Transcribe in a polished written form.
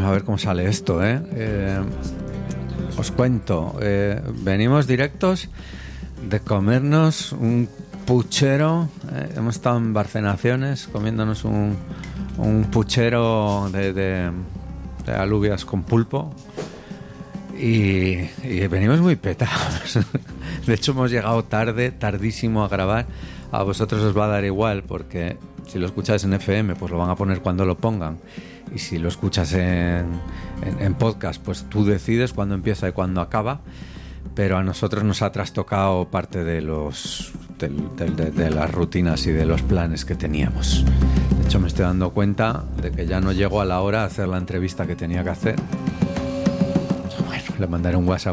Bueno, a ver cómo sale esto, ¿eh? Os cuento, venimos directos de comernos un puchero. Hemos estado en Barcenaciones comiéndonos un puchero de alubias con pulpo y venimos muy petados. De hecho, hemos llegado tardísimo a grabar. A vosotros os va a dar igual, porque si lo escucháis en FM, pues lo van a poner cuando lo pongan. Y si lo escuchas en podcast, pues tú decides cuándo empieza y cuándo acaba. Pero a nosotros nos ha trastocado parte de las rutinas y de los planes que teníamos. De hecho, me estoy dando cuenta de que ya no llego a la hora de hacer la entrevista que tenía que hacer. Bueno, le mandaré un WhatsApp